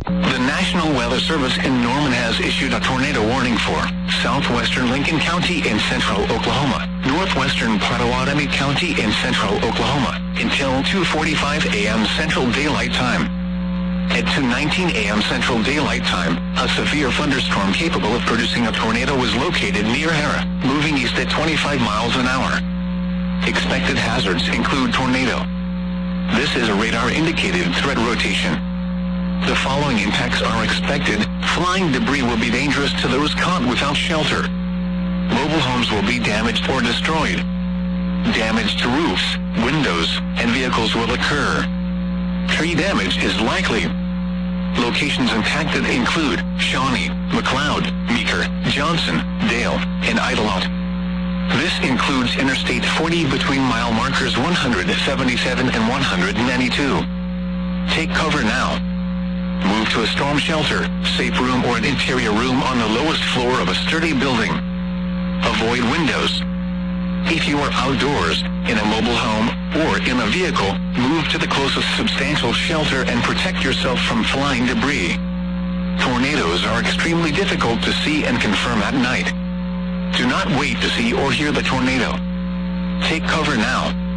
The National Weather Service in Norman has issued a tornado warning for southwestern Lincoln County in central Oklahoma, northwestern Pottawatomie County in central Oklahoma, until 2:45 a.m. Central Daylight Time. At 2:19 a.m. Central Daylight Time, a severe thunderstorm capable of producing a tornado was located near Hara, moving east at 25 miles an hour. Expected hazards include tornado. This is a radar-indicated threat rotation. The following impacts are expected. Flying debris will be dangerous to those caught without shelter. Mobile homes will be damaged or destroyed. Damage to roofs, windows, and vehicles will occur. Tree damage is likely. Locations impacted include Shawnee, McLeod, Meeker, Johnson, Dale, and Idelot. This includes Interstate 40 between mile markers 177 and 192. Take cover now. Move to a storm shelter, safe room, or an interior room on the lowest floor of a sturdy building. Avoid windows. If you are outdoors, in a mobile home, or in a vehicle, move to the closest substantial shelter and protect yourself from flying debris. Tornadoes are extremely difficult to see and confirm at night. Do not wait to see or hear the tornado. Take cover now.